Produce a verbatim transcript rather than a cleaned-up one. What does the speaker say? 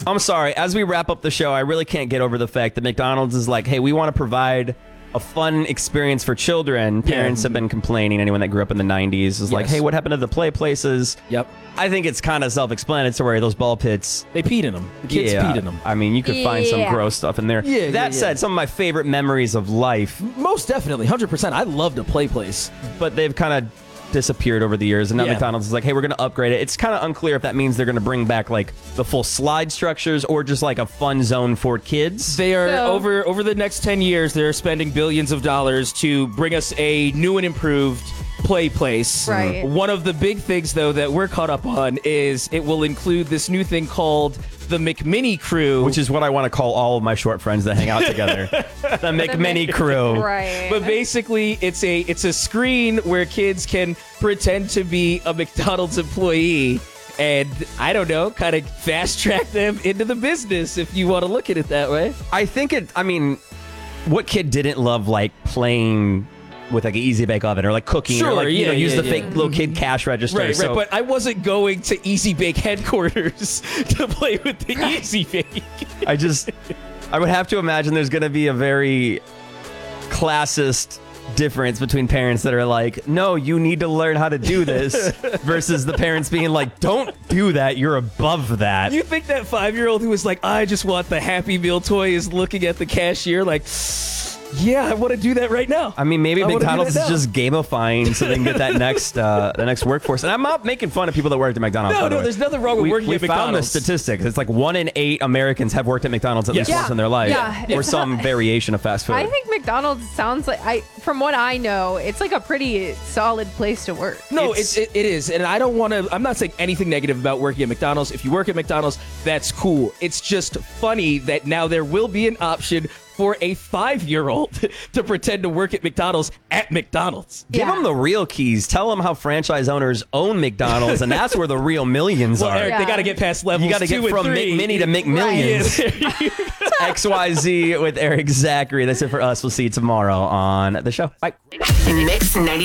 I'm sorry. As we wrap up the show, I really can't get over the fact that McDonald's is like, hey, we want to provide a fun experience for children. Parents yeah. have been complaining. Anyone that grew up in the nineties is yes. like, hey, what happened to the play places? Yep. I think it's kind of self-explanatory. Those ball pits. They peed in them. The kids yeah. peed in them. I mean, you could find some Yeah. gross stuff in there. Yeah, that yeah, said, yeah. some of my favorite memories of life. Most definitely. one hundred percent. I loved a play place. But they've kind of disappeared over the years, and now Yeah. McDonald's is like, hey, we're going to upgrade it. It's kind of unclear if that means they're going to bring back like the full slide structures or just like a fun zone for kids. They are So- over over the next ten years. They're spending billions of dollars to bring us a new and improved play place. Right. One of the big things, though, that we're caught up on is it will include this new thing called the McMini Crew, Which is what I want to call all of my short friends that hang out together. The McMini Crew. Right. But basically, it's a it's a screen where kids can pretend to be a McDonald's employee, and I don't know, kind of fast track them into the business if you want to look at it that way. I think it, I mean, what kid didn't love like playing with like an Easy Bake Oven or like cooking Sure, or like, you yeah, know, use yeah, the yeah. fake little kid cash register. Right, so, right. But I wasn't going to Easy Bake headquarters to play with the Easy Bake. I just, I would have to imagine there's going to be a very classist difference between parents that are like, no, you need to learn how to do this versus the parents being like, don't do that. You're above that. You think that five-year-old who was like, I just want the Happy Meal toy is looking at the cashier like, yeah, I want to do that right now. I mean, maybe I wanna do McDonald's that is now. just gamifying so they can get that next uh, the next workforce. And I'm not making fun of people that worked at McDonald's. No, by the no, way. there's nothing wrong with we, working we at found the McDonald's. statistics. It's like one in eight Americans have worked at McDonald's at Yes. least once Yeah. in their life, Yeah. or It's some not- variation of fast food. I think McDonald's sounds like I, from what I know, it's like a pretty solid place to work. No, It's- it's, it, it is. And I don't want to, I'm not saying anything negative about working at McDonald's. If you work at McDonald's, that's cool. It's just funny that now there will be an option for a five-year-old to pretend to work at McDonald's at McDonald's. Give Yeah. them the real keys. Tell them how franchise owners own McDonald's, and that's where the real millions Well, are. Eric, Yeah. they got to get past levels You got to two get and from three. McMini to McMillions. Yes. X Y Z with Eric Zachary. That's it for us. We'll see you tomorrow on the show. Bye. Mix ninety.